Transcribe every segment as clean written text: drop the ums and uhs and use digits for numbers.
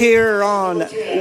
here on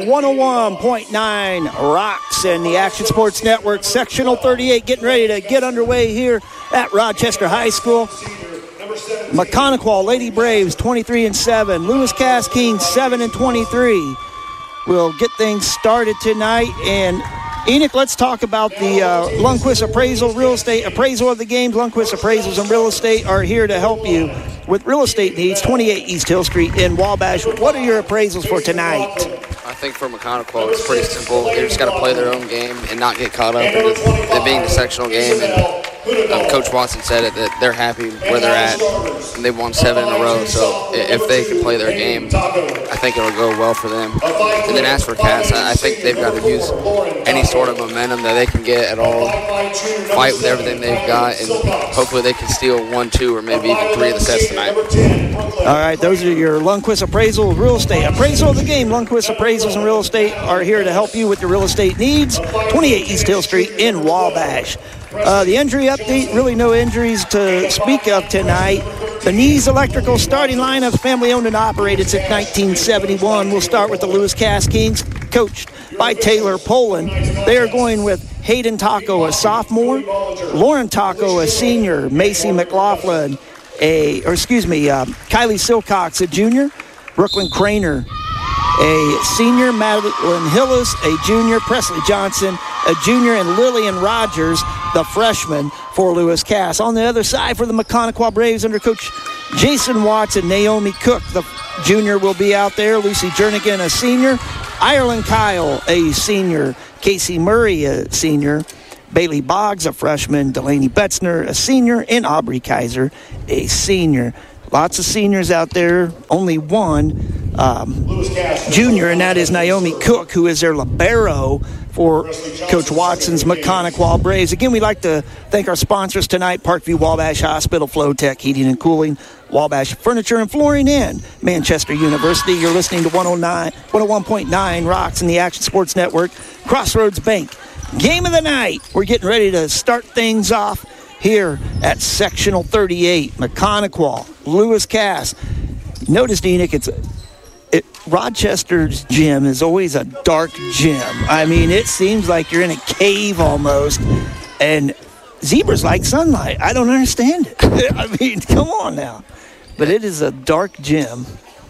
101.9 Rocks and the Action Sports Network. Sectional 38 getting ready to get underway here at Rochester High School. Mechanical Lady Braves 23-7. Lewis Cass Kings 7-23. We'll get things started tonight. And Enoch, let's talk about the Lundquist Appraisal Real Estate Appraisal of the games. Lundquist Appraisals and Real Estate are here to help you with real estate needs. 28 East Hill Street in Wabash. What are your appraisals for tonight? I think for Mechanical, it's pretty simple. They just got to play their own game and not get caught up in it being the sectional game. And Coach Watson said it that they're happy where they're at, and they've won 7 in a row. So if they can play their game, I think it'll go well for them. And then as for Cass, I think they've got to use any sort of momentum that they can get at all, fight with everything they've got, and hopefully they can steal 1, 2, or maybe even 3 of the sets tonight. All right, those are your Lundquist Appraisal Real Estate. Appraisal of the game. Lundquist Appraisals and Real Estate are here to help you with your real estate needs. 28 East Hill Street in Wabash. The injury update, really no injuries to speak of tonight. The Nees Electrical starting lineup, family owned and operated since 1971. We'll start with the Lewis Cass Kings, coached by Taylor Poland. They are going with Hayden Taco, a sophomore, Lauren Taco, a senior, Macy McLaughlin, Kylie Silcox, a junior, Brooklyn Craner, a senior, Madeline Hillis, a junior, Presley Johnson, a junior, and Lillian Rogers, the freshman for Lewis Cass. On the other side for the Mechanical Braves under Coach Jason Watts and Naomi Cook, the junior will be out there. Lucy Jernigan, a senior, Ireland Kyle, a senior, Casey Murray, a senior, Bailey Boggs, a freshman, Delaney Betzner, a senior, and Aubrey Kaiser, a senior. Lots of seniors out there, only one junior, and that is Naomi Cook, who is their libero for Coach Watson's Mechanical Braves. Again, we'd like to thank our sponsors tonight, Parkview Wabash Hospital, Flowtech Heating and Cooling, Wabash Furniture and Flooring, and Manchester University. You're listening to 101.9 Rocks and the Action Sports Network. Crossroads Bank. Game of the night. We're getting ready to start things off here at Sectional 38, Mechanical, Lewis Cass. Notice, Enoch, Rochester's gym is always a dark gym. I mean, it seems like you're in a cave almost, and zebras like sunlight. I don't understand it. I mean, come on now. But it is a dark gym.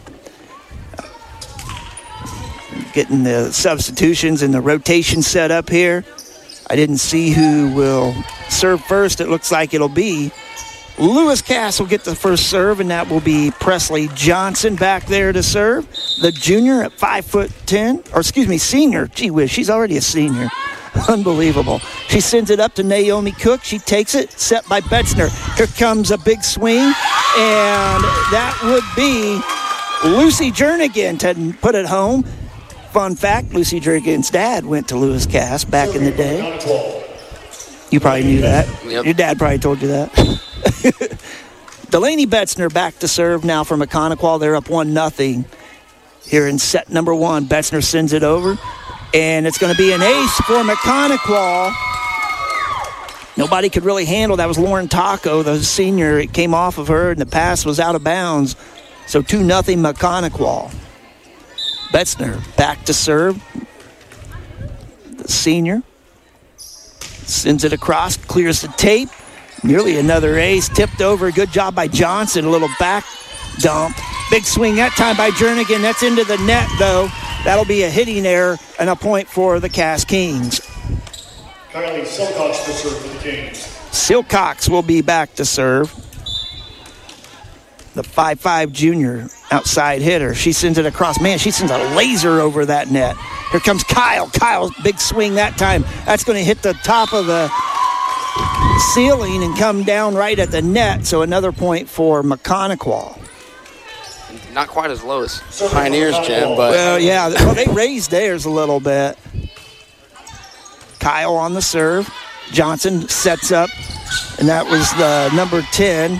Getting the substitutions and the rotation set up here. I didn't see who will serve first. It looks like it'll be Lewis Cass will get the first serve, and that will be Presley Johnson back there to serve. The junior at 5'10", senior. Gee whiz, she's already a senior. Unbelievable. She sends it up to Naomi Cook. She takes it, set by Betzner. Here comes a big swing, and that would be Lucy Jernigan to put it home. Fun fact, Lucy Jernigan's dad went to Lewis Cass back in the day. You probably knew that. Yep. Your dad probably told you that. Delaney Betzner back to serve now for Mechanical. They're up 1-0 here in set number 1. Betzner sends it over, and it's going to be an ace for Mechanical. Nobody could really handle that. Was Lauren Taco, the senior. It came off of her, and the pass was out of bounds. So 2-0 Mechanical. Betzner back to serve. The senior sends it across, clears the tape. Nearly another ace, tipped over. Good job by Johnson. A little back dump. Big swing that time by Jernigan. That's into the net, though. That'll be a hitting error and a point for the Cass Kings. Kylie Silcox to serve for the Kings. Silcox will be back to serve. The 5'5" junior outside hitter. She sends it across. Man, she sends a laser over that net. Here comes Kyle. Kyle's big swing that time. That's going to hit the top of the ceiling and come down right at the net. So another point for Mechanical. Not quite as low as Pioneers, Jim, but... Well, yeah. Well, they raised theirs a little bit. Kyle on the serve. Johnson sets up, and that was the number 10.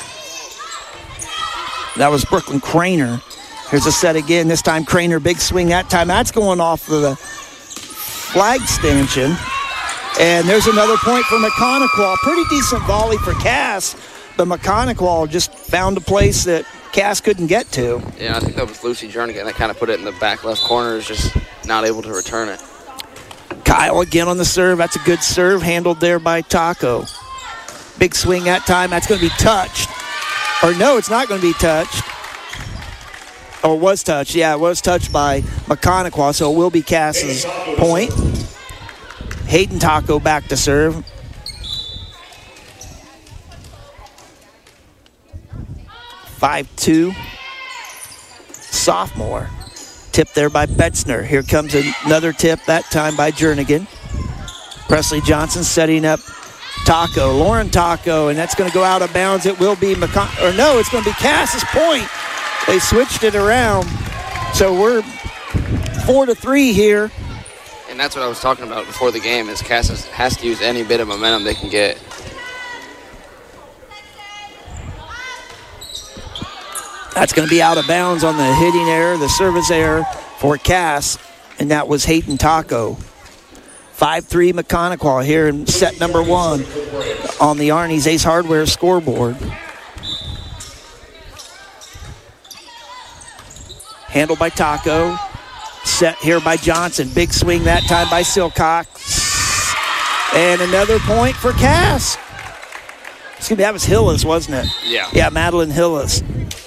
That was Brooklyn Craner. Here's a set again. This time Craner, big swing that time. That's going off of the flag stanchion. And there's another point for Mechanical. Pretty decent volley for Cass, but Mechanical just found a place that Cass couldn't get to. Yeah, I think that was Lucy Jernigan that kind of put it in the back left corner, is just not able to return it. Kyle again on the serve. That's a good serve handled there by Taco. Big swing that time. That's going to be touched. Or no, it's not going to be touched. Or was touched. Yeah, it was touched by McConaughey, so it will be Cass's point. Hayden Taco back to serve. 5'2", sophomore. Tip there by Betzner. Here comes another tip, that time by Jernigan. Presley Johnson setting up Taco, Lauren Taco, and that's going to go out of bounds. It will be it's going to be Cass's point. They switched it around. So we're 4-3 here. And that's what I was talking about before the game, is Cass has to use any bit of momentum they can get. That's going to be out of bounds on the hitting error, the service error for Cass, and that was Hayden Taco. 5-3 McConaughey here in set number 1 on the Arnie's Ace Hardware scoreboard. Handled by Taco. Set here by Johnson. Big swing that time by Silcox. And another point for Cass. Excuse me, that was Hillis, wasn't it? Yeah. Yeah, Madeline Hillis.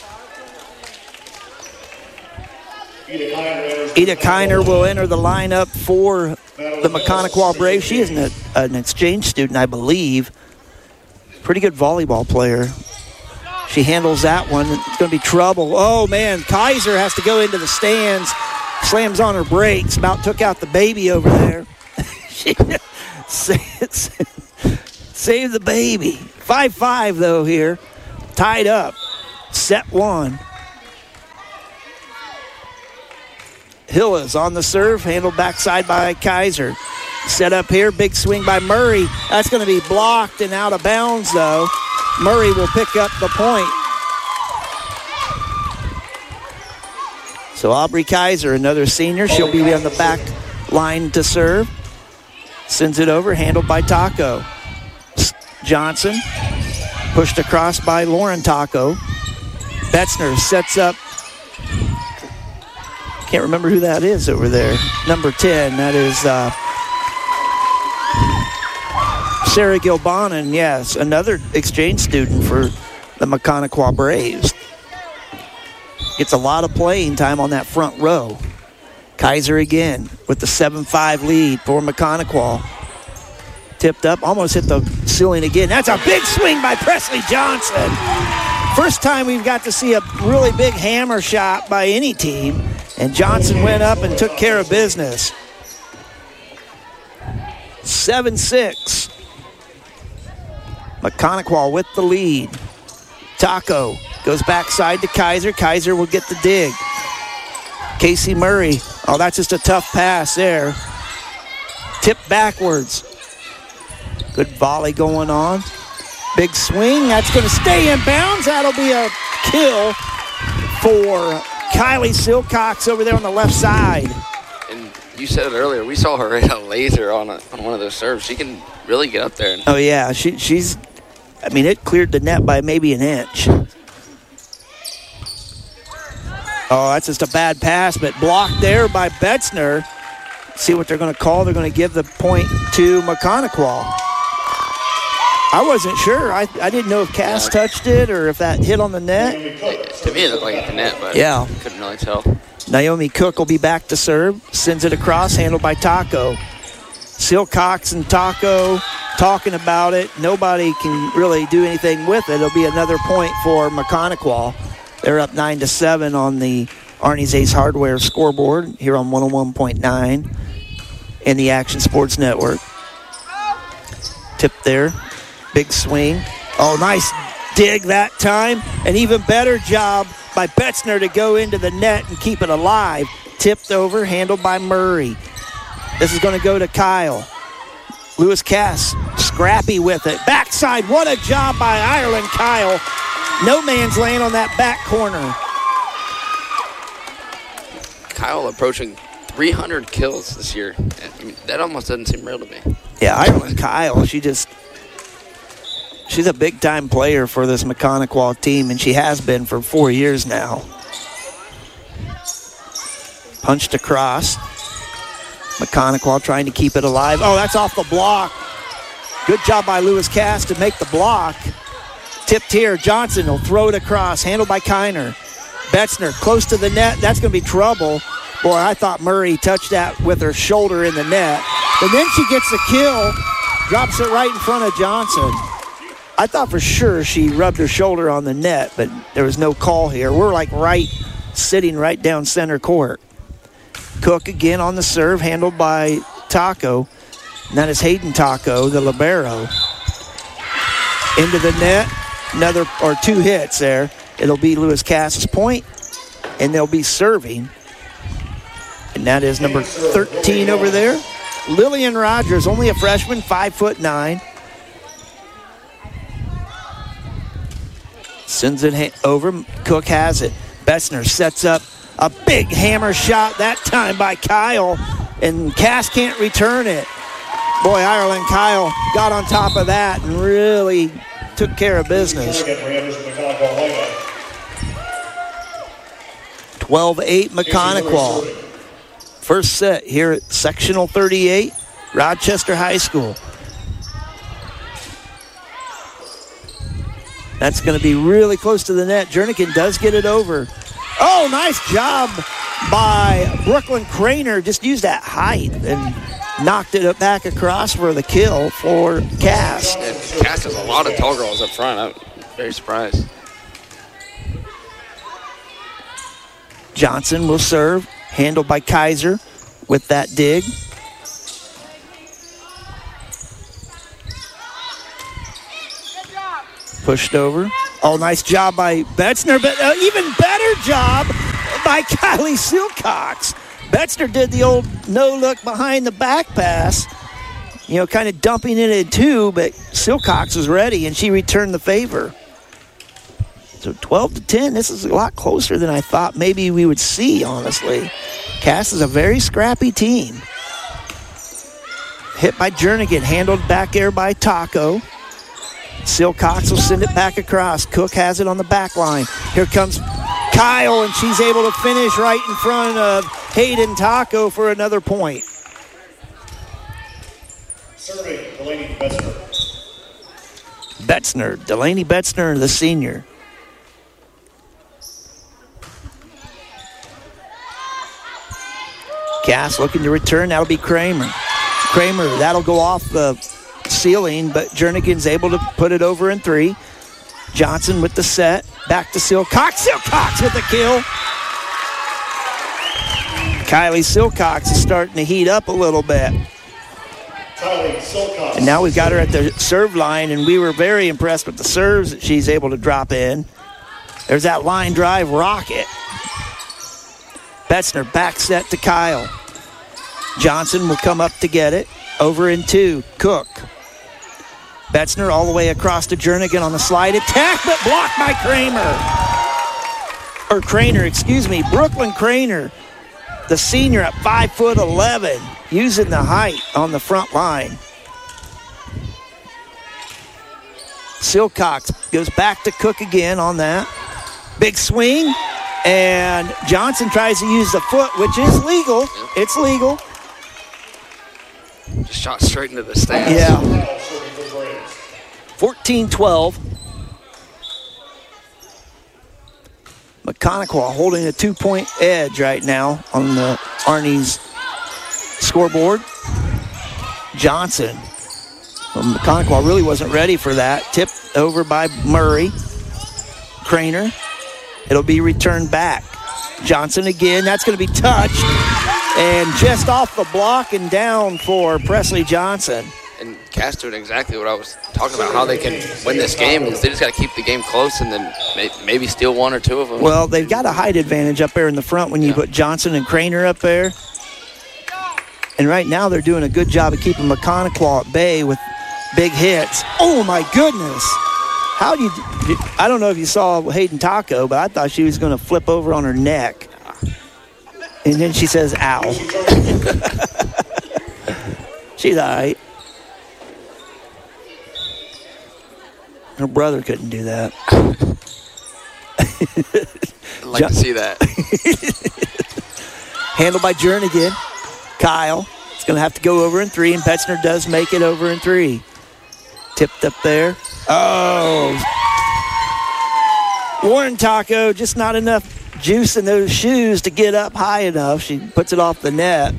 Ida Kiner will enter the lineup for the McConaughey Braves. She is an exchange student, I believe. Pretty good volleyball player. She handles that one. It's going to be trouble. Oh, man. Kaiser has to go into the stands. Slams on her brakes. About took out the baby over there. She saved the baby. 5-5, though, here. Tied up. Set 1. Hillis on the serve, handled backside by Kaiser. Set up here, big swing by Murray. That's going to be blocked and out of bounds, though. Murray will pick up the point. So Aubrey Kaiser, another senior. She'll be on the back line to serve. Sends it over, handled by Taco. Johnson, pushed across by Lauren Taco. Betzner sets up. Can't remember who that is over there. Number 10, that is Sarah Gilbonin. Yes, another exchange student for the McConaughey Braves. Gets a lot of playing time on that front row. Kaiser again with the 7-5 lead for McConaughey. Tipped up, almost hit the ceiling again. That's a big swing by Presley Johnson. First time we've got to see a really big hammer shot by any team. And Johnson went up and took care of business. 7-6. McConaughey with the lead. Taco goes backside to Kaiser. Kaiser will get the dig. Casey Murray. Oh, that's just a tough pass there. Tip backwards. Good volley going on. Big swing. That's going to stay in bounds. That'll be a kill for Kylie Silcox over there on the left side. And you said it earlier, we saw her hit a laser on one of those serves. She can really get up there. Oh, yeah. She's, I mean, it cleared the net by maybe an inch. Oh, that's just a bad pass, but blocked there by Betzner. See what they're going to call. They're going to give the point to McConaughey. I wasn't sure. I didn't know if Cass touched it or if that hit on the net. To me, it looked like it hit the net, but yeah, couldn't really tell. Naomi Cook will be back to serve. Sends it across, handled by Taco. Silcox and Taco talking about it. Nobody can really do anything with it. It'll be another point for McConaughey. They're up 9-7 on the Arnie's Ace Hardware scoreboard here on 101.9 in the Action Sports Network. Tip there. Big swing. Oh, nice dig that time. An even better job by Betzner to go into the net and keep it alive. Tipped over, handled by Murray. This is going to go to Kyle. Lewis Cass, scrappy with it. Backside, what a job by Ireland Kyle. No man's land on that back corner. Kyle approaching 300 kills this year. I mean, that almost doesn't seem real to me. Yeah, Ireland Kyle, she She's a big-time player for this Mechanical team, and she has been for 4 years now. Punched across. Mechanical trying to keep it alive. Oh, that's off the block. Good job by Lewis Cass to make the block. Tipped here. Johnson will throw it across. Handled by Kiner. Betzner close to the net. That's going to be trouble. Boy, I thought Murray touched that with her shoulder in the net. But then she gets the kill. Drops it right in front of Johnson. I thought for sure she rubbed her shoulder on the net, but there was no call here. We're like sitting right down center court. Cook again on the serve, handled by Taco. And that is Hayden Taco, the libero. Into the net, another or 2 hits there. It'll be Lewis Cass's point, and they'll be serving. And that is number 13 over there. Lillian Rogers, only a freshman, 5'9". Sends it over. Cook has it. Betzner sets up a big hammer shot that time by Kyle, and Cass can't return it. Boy, Ireland Kyle got on top of that and really took care of business. 12-8 Mechanical. First set here at Sectional 38, Rochester High School. That's going to be really close to the net. Jernigan does get it over. Oh, nice job by Brooklyn Craner. Just used that height and knocked it back across for the kill for Cass. Yeah, Cass has a lot of tall girls up front. I'm very surprised. Johnson will serve, handled by Kaiser with that dig. Pushed over. Oh, nice job by Betzner, but even better job by Kylie Silcox. Betzner did the old no-look behind the back pass, kind of dumping it in 2, but Silcox was ready, and she returned the favor. So 12-10, this is a lot closer than I thought maybe we would see, honestly. Cass is a very scrappy team. Hit by Jernigan, handled back air by Taco. Silcox will send it back across. Cook has it on the back line. Here comes Kyle, and she's able to finish right in front of Hayden Taco for another point. Serving, Delaney Betzner. Delaney Betzner, the senior. Cass looking to return. That'll be Kramer. That'll go off the ceiling, but Jernigan's able to put it over in 3. Johnson with the set. Back to Silcox. Silcox with the kill. Kylie Silcox is starting to heat up a little bit. Kylie Silcox. And now we've got her at the serve line, and we were very impressed with the serves that she's able to drop in. There's that line drive rocket. Betzner back set to Kyle. Johnson will come up to get it. Over in 2, Cook. Betzner all the way across to Jernigan on the slide attack, but blocked by Craner. Brooklyn Craner, the senior at 5'11", using the height on the front line. Silcox goes back to Cook again on that. Big swing, and Johnson tries to use the foot, which is legal. It's legal. Just shot straight into the stands. Yeah. 14-12. Mechanical holding a 2-point edge right now on the Arnie's scoreboard. Johnson. Mechanical really wasn't ready for that. Tipped over by Murray. Craner. It'll be returned back. Johnson again. That's going to be touched. And just off the block and down for Presley Johnson. And Cass doing exactly what I was talking about, how they can win this game is they just got to keep the game close and then maybe steal 1 or 2 of them. Well, they've got a height advantage up there in the front when you put Johnson and Craner up there. And right now they're doing a good job of keeping Mechanical at bay with big hits. Oh, my goodness. I don't know if you saw Hayden Taco, but I thought she was going to flip over on her neck. And then she says, ow. She's all right. Her brother couldn't do that. I'd like to see that. Handled by Jernigan. Kyle is going to have to go over in 3, and Betzner does make it over in 3. Tipped up there. Oh. Warren Taco, just not enough juice in those shoes to get up high enough. She puts it off the net.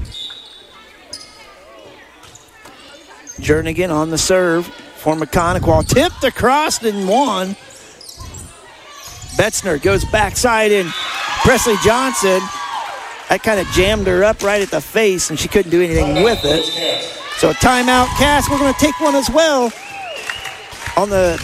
Jernigan on the serve for McConaughey. Tipped across and won. Betzner goes backside in. Presley Johnson, that kind of jammed her up right at the face, and she couldn't do anything with it. So a timeout, Cass. We're going to take one as well. On the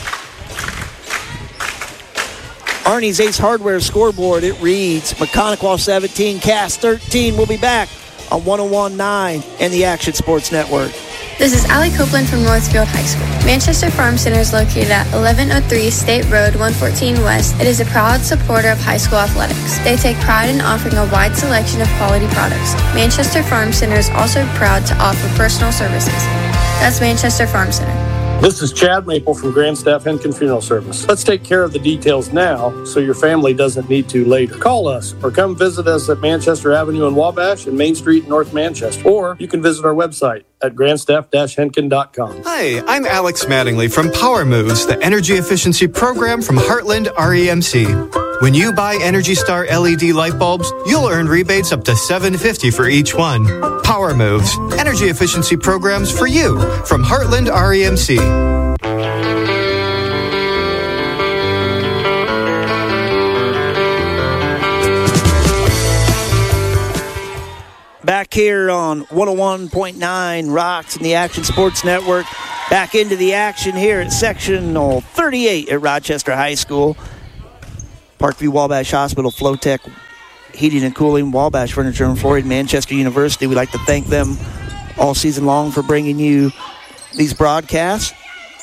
Arnie's Ace Hardware scoreboard, it reads McConaughey 17, Cass 13. We'll be back on 101.9 and the Action Sports Network. This is Allie Copeland from Northfield High School. Manchester Farm Center is located at 1103 State Road 114 West. It is a proud supporter of high school athletics. They take pride in offering a wide selection of quality products. Manchester Farm Center is also proud to offer personal services. That's Manchester Farm Center. This is Chad Maple from Grandstaff Henkin Funeral Service. Let's take care of the details now so your family doesn't need to later. Call us or come visit us at Manchester Avenue in Wabash and Main Street in North Manchester. Or you can visit our website at grandstaff-henkin.com. Hi, I'm Alex Mattingly from Power Moves, the energy efficiency program from Heartland REMC. When you buy Energy Star LED light bulbs, you'll earn rebates up to $7.50 for each one. Power Moves, energy efficiency programs for you from Heartland REMC. Back here on 101.9 Rocks and the Action Sports Network. Back into the action here at Sectional 38 at Rochester High School. Parkview Wabash Hospital, Flowtech Heating and Cooling, Wabash Furniture and Flooring, Manchester University. We'd like to thank them all season long for bringing you these broadcasts.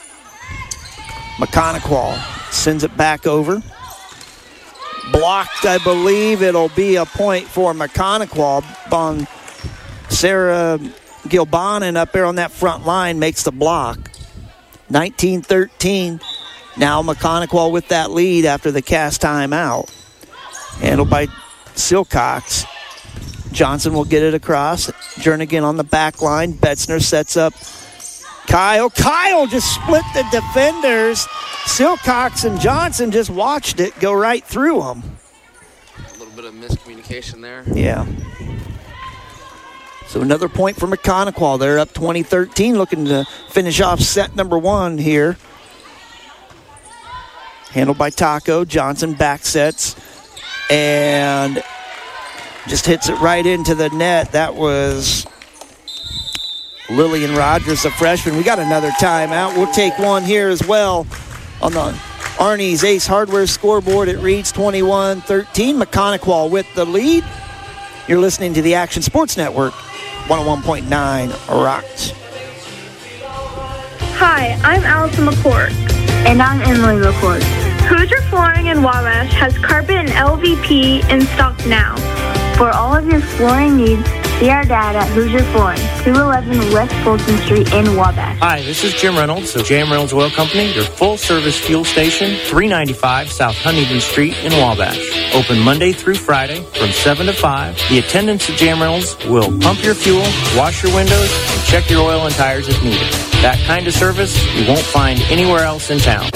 McConaughey sends it back over. Blocked, I believe. It'll be a point for McConaughey. On Sarah Gilbanen up there on that front line makes the block. 19-13. Now McConaughey with that lead after the cast timeout. Handled by Silcox. Johnson will get it across. Jernigan on the back line. Betzner sets up Kyle. Kyle just split the defenders. Silcox and Johnson just watched it go right through them. A little bit of miscommunication there. Yeah. So another point for McConaughey. They're up 20-13, looking to finish off set number 1 here. Handled by Taco. Johnson back sets and just hits it right into the net. That was Lillian Rogers, a freshman. We got another timeout. We'll take one here as well on the Arnie's Ace Hardware scoreboard. It reads 21-13. McConaughey with the lead. You're listening to the Action Sports Network, 101.9 Rocks. Hi, I'm Allison McCourt. And I'm Emily McCourt. Hoosier Flooring in Wabash has carpet and LVP in stock now. For all of your flooring needs, see our dad at Hoosier Flooring, 211 West Fulton Street in Wabash. Hi, this is Jim Reynolds of J.M. Reynolds Oil Company, your full-service fuel station, 395 South Huntington Street in Wabash. Open Monday through Friday from 7 to 5. The attendants at J.M. Reynolds will pump your fuel, wash your windows, and check your oil and tires if needed. That kind of service you won't find anywhere else in town.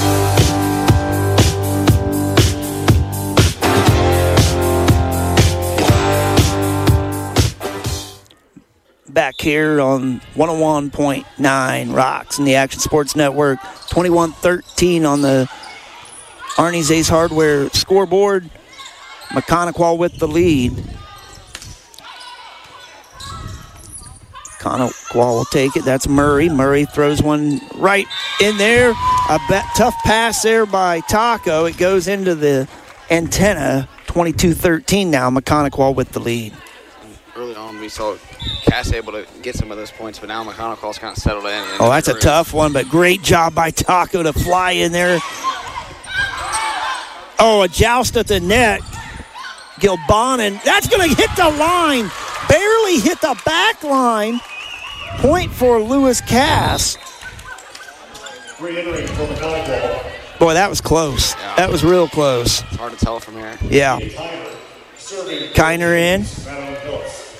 Back here on 101.9 Rocks and the Action Sports Network. 21-13 on the Arnie's Ace Hardware scoreboard. McConaughey with the lead. McConaughey will take it. That's Murray. Murray throws one right in there. A tough pass there by Taco. It goes into the antenna. 22-13 now. McConaughey with the lead. Early on, we saw Cass able to get some of those points, but now McConaughey's kind of settled in. Oh, that's a tough one, but great job by Taco to fly in there. Oh, a joust at the net. Gilbanen, that's going to hit the line. Barely hit the back line. Point for Lewis Cass. Free entering for McConaughey. Boy, that was close. Yeah. That was real close. It's hard to tell from here. Yeah. Kiner in. Madeline Hillis.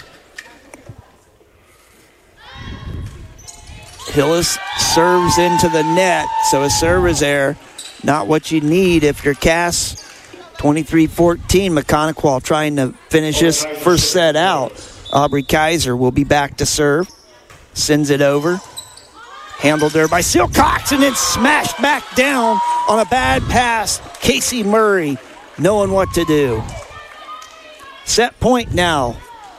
Hillis serves into the net, so a serve is there. Not what you need if you're Cass. 23-14, McConaughey trying to finish this first set out. Aubrey Kaiser will be back to serve. Sends it over. Handled there by Silcox and then smashed back down on a bad pass. Casey Murray knowing what to do. Set point now.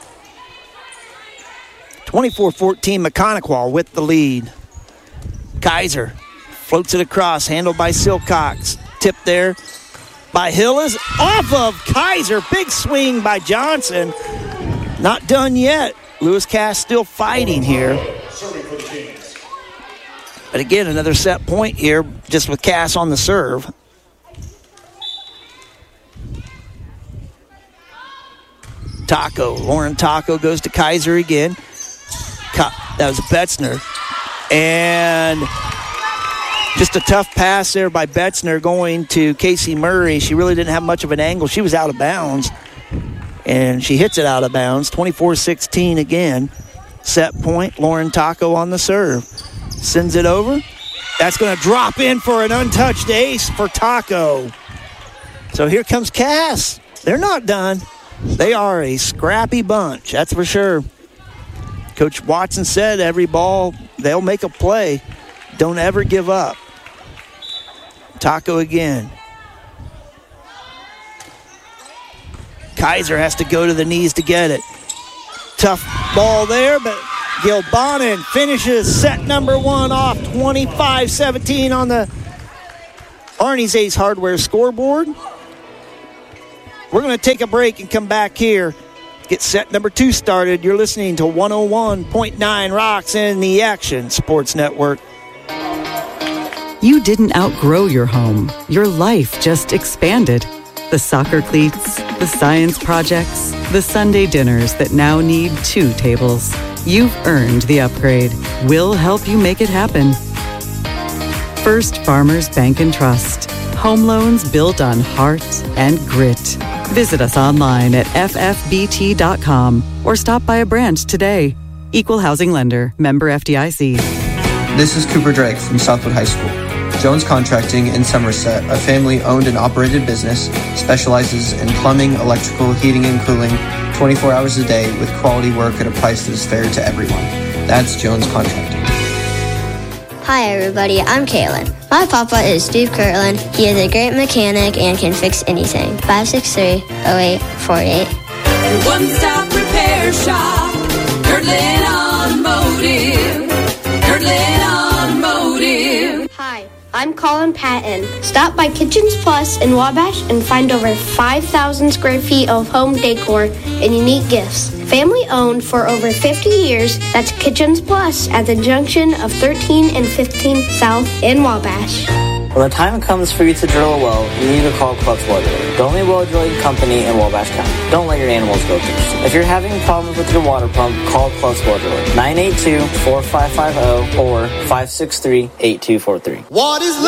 24-14, McConaughey with the lead. Kaiser floats it across, handled by Silcox. Tip there by Hillis. Off of Kaiser. Big swing by Johnson. Not done yet. Lewis Cass still fighting here. But again, another set point here, just with Cass on the serve. Taco. Lauren Taco goes to Kaiser again. That was Betzner. And just a tough pass there by Betzner going to Casey Murray. She really didn't have much of an angle. She was out of bounds. And she hits it out of bounds. 24-16 again. Set point. Lauren Taco on the serve. Sends it over. That's going to drop in for an untouched ace for Taco. So here comes Cass. They're not done. They are a scrappy bunch, that's for sure. Coach Watson said every ball, they'll make a play. Don't ever give up. Taco again. Kaiser has to go to the knees to get it. Tough ball there, but Gilbonin finishes set number one off 25-17 on the Arnie's Ace Hardware scoreboard. We're going to take a break and come back here. Get set number two started. You're listening to 101.9 Rocks in the Action Sports Network. You didn't outgrow your home. Your life just expanded. The soccer cleats, the science projects, the Sunday dinners that now need 2 tables. You've earned the upgrade. We'll help you make it happen. First Farmers Bank and Trust. Home loans built on heart and grit. Visit us online at ffbt.com or stop by a branch today. Equal Housing Lender. Member FDIC. This is Cooper Drake from Southwood High School. Jones Contracting in Somerset, a family-owned and operated business, specializes in plumbing, electrical, heating, and cooling 24 hours a day with quality work at a price that is fair to everyone. That's Jones Contracting. Hi everybody, I'm Kaylin. My papa is Steve Kirtland. He is a great mechanic and can fix anything. 563-0848. Your one-stop repair shop, Kirtland Automotive. Kirtland Automotive. Hi, I'm Colin Patton. Stop by Kitchens Plus in Wabash and find over 5,000 square feet of home decor and unique gifts. Family owned for over 50 years, that's Kitchens Plus at the junction of 13 and 15 South in Wabash. When the time comes for you to drill a well, you need to call Clutch Well Drilling, the only well drilling company in Wabash County. Don't let your animals go thirsty. If you're having problems with your water pump, call Clutch Well Drilling, 982-4550 or 563-8243. What is